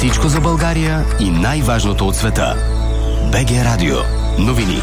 Всичко за България и най-важното от света. БГ Радио. Новини.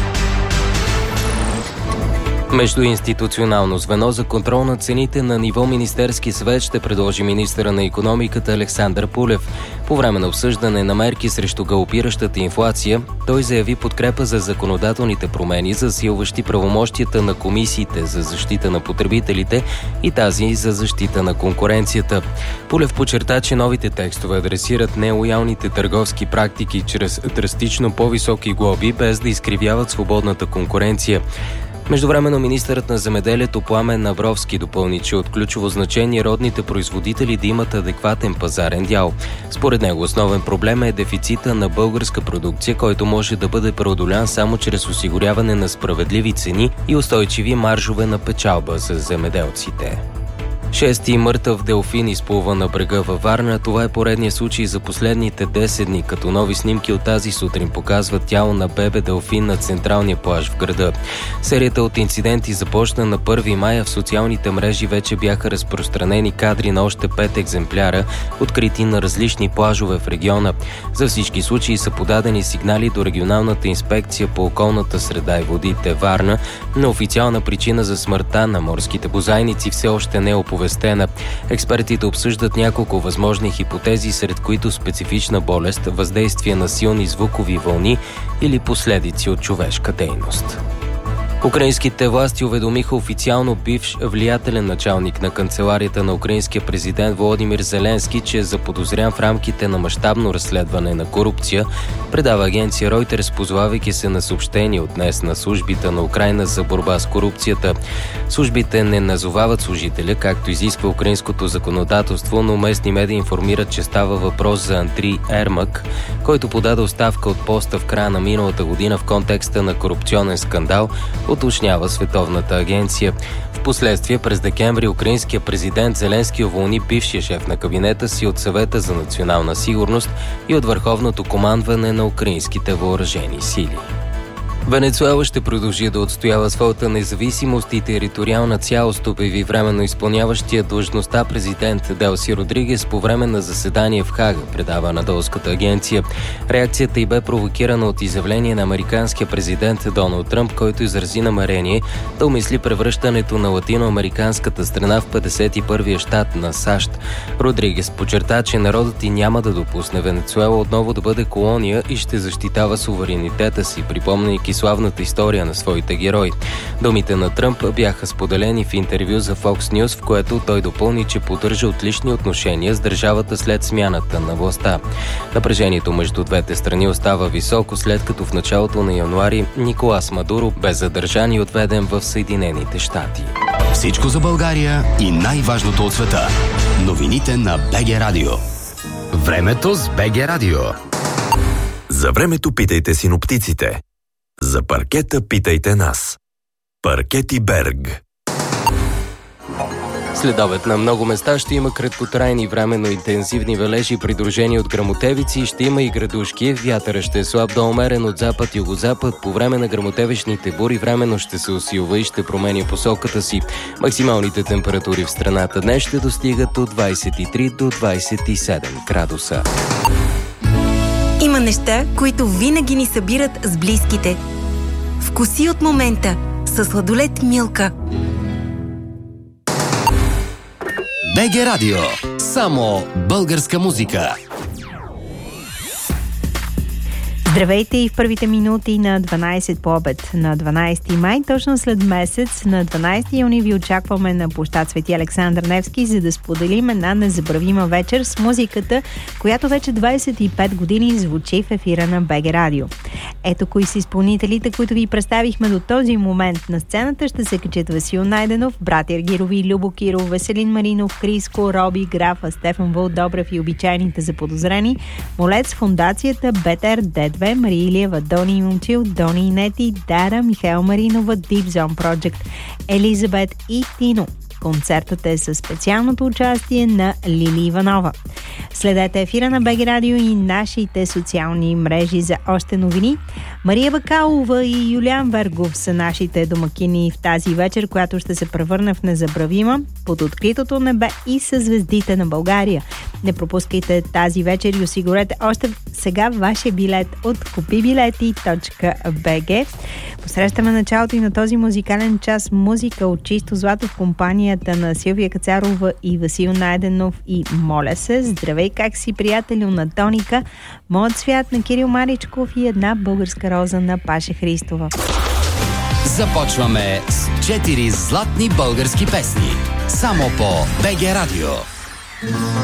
Междуинституционално звено за контрол на цените на ниво Министерски съвет ще предложи министъра на икономиката Александър Пулев. По време на обсъждане на мерки срещу галопиращата инфлация, той заяви подкрепа за законодателните промени, засилващи правомощията на комисиите за защита на потребителите и тази за защита на конкуренцията. Пулев подчерта, че новите текстове адресират нелоялните търговски практики чрез драстично по-високи глоби, без да изкривяват свободната конкуренция. Междувременно министърът на земеделието Пламен Авровски допълни, че от ключово значение родните производители да имат адекватен пазарен дял. Според него основен проблем е дефицита на българска продукция, който може да бъде преодолян само чрез осигуряване на справедливи цени и устойчиви маржове на печалба за земеделците. Шести мъртъв делфин изплува на брега във Варна. Това е поредният случай за последните 10 дни, като нови снимки от тази сутрин показват тяло на бебе делфин на централния плаж в града. Серията от инциденти започна на 1 май, а в социалните мрежи вече бяха разпространени кадри на още 5 екземпляра, открити на различни плажове в региона. За всички случаи са подадени сигнали до регионалната инспекция по околната среда и водите Варна, но официална причина за смъртта на морските бозайници все още не е оповестена. Експертите обсъждат няколко възможни хипотези, сред които специфична болест, въздействие на силни звукови вълни или последици от човешка дейност. Украинските власти уведомиха официално бивш влиятелен началник на канцеларията на украинския президент Володимир Зеленски, че е заподозрян в рамките на мащабно разследване на корупция, предава агенция Reuters, позовавайки се на съобщение от днес на службите на Украйна за борба с корупцията. Службите не назовават служителя, както изисква украинското законодателство, но местни медии информират, че става въпрос за Андрій Ермак, който подаде оставка от поста в края на миналата година в контекста на корупционен скандал, уточнява Световната агенция. Впоследствие през декември украинският президент Зеленски уволни бившия шеф на кабинета си от Съвета за национална сигурност и от Върховното командване на украинските въоръжени сили. Венецуела ще продължи да отстоява своята независимост и териториална цялост, обяви временно изпълняващия длъжността президент Делси Родригес по време на заседание в Хага, предава Анадолската агенция. Реакцията й бе провокирана от изявление на американския президент Доналд Тръмп, който изрази намерение да умисли превръщането на латиноамериканската страна в 51-я щат на САЩ. Родригес подчерта, че народът й няма да допусне Венецуела отново да бъде колония и ще защитава суверенитета си, припомняйки славната история на своите герои. Думите на Тръмп бяха споделени в интервю за Fox News, в което той допълни, че поддържа отлични отношения с държавата след смяната на властта. Напрежението между двете страни остава високо, след като в началото на януари Николас Мадуро бе задържан и отведен в Съединените щати. Всичко за България и най-важното от света. Новините на БГ Радио. Времето с БГ Радио. За времето питайте синоптиците. За паркета питайте нас. Паркети Берг. Следобед на много места ще има краткотрайни временно интензивни валежи, придружени от гръмотевици, ще има и градушки. Вятъра ще е слаб до умерен от запад-югозапад. По време на гръмотевичните бури временно ще се усилва и ще променя посоката си. Максималните температури в страната днес ще достигат от 23 до 27 градуса. Има неща, които винаги ни събират с близките. Вкуси от момента със сладолед Милка. БГ Радио. Само българска музика. Здравейте и в първите минути на 12 по обед. На 12 май, точно след месец, на 12 юни ви очакваме на площад Свети Александър Невски, за да споделим една незабравима вечер с музиката, която вече 25 години звучи в ефира на БГ Радио. Ето кои са изпълнителите, които ви представихме до този момент. На сцената ще се качат Васил Найденов, Братя Аргирови, Любо Киров, Веселин Маринов, Криско, Роби, Графа, Стефан Вълдобрев и обичайните заподозрени, Молец, Фондацията, Бетер, Д2, Мария Илиева, Дони и Момчил, Дони и Нети, Дара, Михаил Маринова, Deep Zone Project, Елизабет и Тино. Концертът е със специалното участие на Лили Иванова. Следете ефира на БГ Радио и нашите социални мрежи за още новини. Мария Бакалова и Юлиан Вергов са нашите домакини в тази вечер, която ще се превърне в незабравима под откритото небе и със звездите на България. Не пропускайте тази вечер и осигурете още сега вашия билет от kupibileti.bg. Посрещаме началото и на този музикален час музика от чисто злато в компанията на Силвия Кацарова и Васил Найденов и Моля се. Здравей, как си, приятелю на Тоника, Моят свят на Кирил Маричков и Една българска роза на Паша Христова. Започваме с 4 златни български песни. Само по БГ Радио.